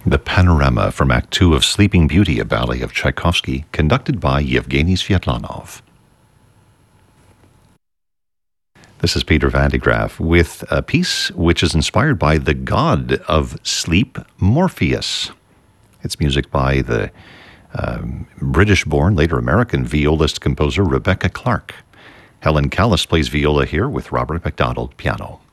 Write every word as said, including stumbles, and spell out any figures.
The Panorama from Act Two of Sleeping Beauty, a ballet of Tchaikovsky, conducted by Yevgeny Sviatlanov. This is Peter Van de Graaf with a piece which is inspired by the god of sleep, Morpheus. It's music by the um, British-born, later American violist-composer Rebecca Clark. Helen Callis plays viola here with Robert MacDonald piano.